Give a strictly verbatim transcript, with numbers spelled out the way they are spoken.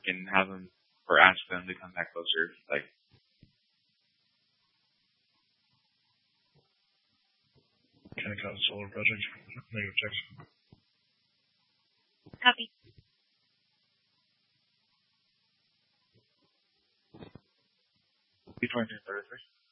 and have them or ask them to come back closer. Like, Kennecott Solar Project. Negative text. Copy. before I do thirty first.